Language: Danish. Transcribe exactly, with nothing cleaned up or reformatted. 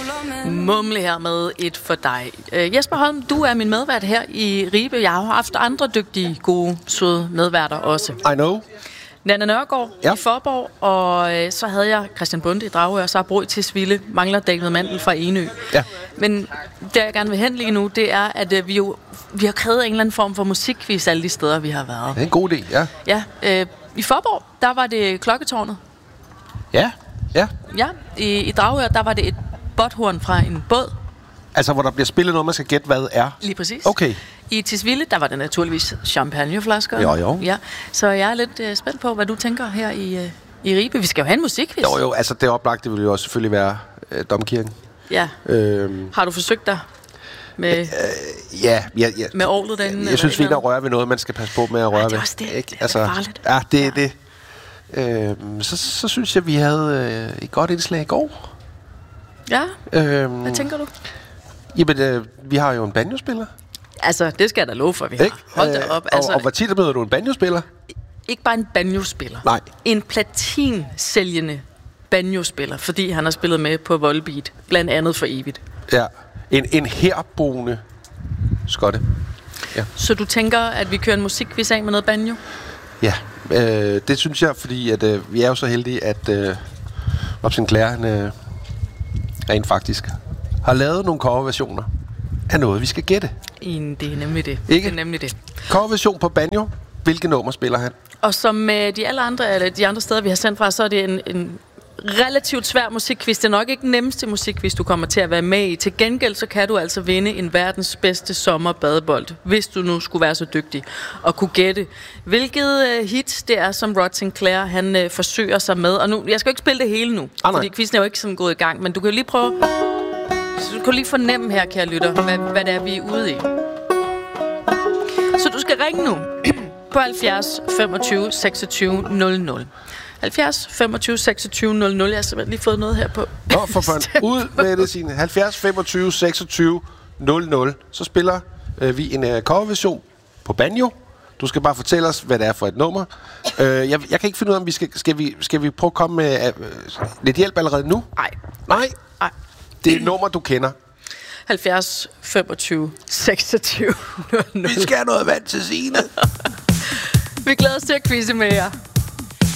Mumle her med et for dig. Uh, Jesper Holm, du er min medvært her i Ribe. Jeg har haft andre dygtige, gode, søde medværter også. I know. Nanna Nørgaard ja. i Forborg, og øh, så havde jeg Christian Bunde i Dragør, og så har Bro i Tisvilde, mangler David Mandel fra Enø. Ja. Men det, jeg gerne vil hen lige nu, det er, at øh, vi jo vi har krævet en eller anden form for musikquiz alle de steder, vi har været. Det er en god idé, ja. Ja, øh, i Forborg, der var det Klokketårnet. Ja, ja. Ja, i, i Dragør, der var det et botthorn fra en båd. Altså, hvor der bliver spillet noget, man skal gætte, hvad er? Lige præcis. Okay. I Tisvilde, der var det naturligvis champagneflasker. Jo, jo. Ja, så jeg er lidt øh, spændt på, hvad du tænker her i, øh, i Ribe. Vi skal jo have en musikquiz. Jo, jo, altså det oplagte vil jo også selvfølgelig være øh, Domkirken. Ja. Øhm. Har du forsøgt dig med, øh, ja, ja, ja. med orlet derinde? Jeg, jeg synes, vi er røre ved noget, man skal passe på med at røre ved. Ja, det er også det. Ikke? Det er altså, farligt. Ja, det er ja. det. Øhm, så, så synes jeg, vi havde øh, et godt indslag i går. Ja? Øhm, hvad tænker du? Jamen, øh, vi har jo en banjospiller. Altså, det skal jeg da love for, vi har. Ikke? Hold da op. Altså, og, og hvor tit møder du en banjospiller? Ikke bare en banjospiller. Nej. En platinsælgende banjospiller, fordi han har spillet med på Volbeat, blandt andet for evigt. Ja. En, en herboende skotte. Ja. Så du tænker, at vi kører en musikquiz af med noget banjo? Ja, øh, det synes jeg, fordi at, øh, vi er jo så heldige, at øh, Rob Sinclair, han øh, rent faktisk har lavet nogle coverversioner af noget, vi skal gætte. En, det er nemlig det. Ikke? Det er nemlig det. Coverversion på banjo. Hvilke nummer spiller han? Og som øh, de alle andre, eller de andre steder, vi har sendt fra, så er det en, en relativt svær musikquiz. Det er nok ikke den nemmeste musikquiz, du kommer til at være med i. Til gengæld, så kan du altså vinde en verdens bedste sommerbadebold, hvis du nu skulle være så dygtig og kunne gætte, hvilket øh, hit det er, som Rod Sinclair, han øh, forsøger sig med. Og nu, jeg skal jo ikke spille det hele nu, ah, fordi quizzen er jo ikke sådan gået i gang, men du kan jo lige prøve, så du kan lige fornemme her, kære lytter, hvad, hvad det er, vi er ude i. Så du skal ringe nu på halvfjerds femogtyve seksogtyve nul nul. halvfjerds femogtyve seksogtyve nul nul. Jeg har simpelthen lige fået noget her på. Nå, for fanden. Ud med det, Signe. halvfjerds femogtyve seksogtyve nul nul. Så spiller øh, vi en øh, coverversion på banjo. Du skal bare fortælle os, hvad det er for et nummer. Øh, jeg, jeg kan ikke finde ud af, om vi skal, skal, vi, skal vi prøve at komme med øh, lidt hjælp allerede nu? Nej. Nej? Nej. Det er et nummer, du kender. halvfjerds femogtyve seksogtyve nul nul. Vi skal have noget vand til Signe. Vi glæder os til at quizze med jer.